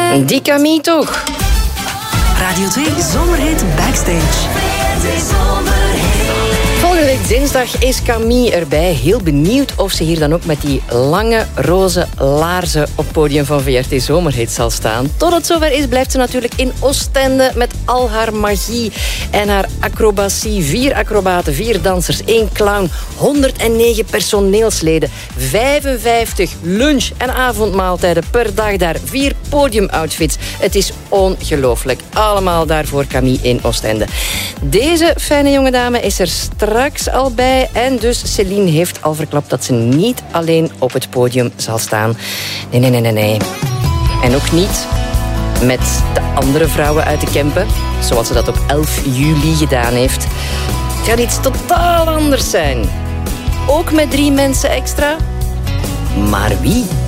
Die Camille toch. Radio 2 Zomerhit Backstage. Volgende week dinsdag is Camille erbij. Heel benieuwd of ze hier dan ook met die lange roze laarzen op het podium van VRT Zomerhit zal staan. Tot het zover is, blijft ze natuurlijk in Oostende met al haar magie en haar acrobatie. 4 acrobaten, 4 dansers, 1 clown, 109 personeelsleden, 55 lunch- en avondmaaltijden per dag daar, 4 podiumoutfits. Het is ongelooflijk. Allemaal daarvoor Camille in Oostende. Deze fijne jonge dame is er straks al bij. En dus Céline heeft al verklapt dat ze niet alleen op het podium zal staan. Nee. En ook niet met de andere vrouwen uit de Kempen, zoals ze dat op 11 juli gedaan heeft. Het gaat iets totaal anders zijn. Ook met 3 mensen extra. Maar wie?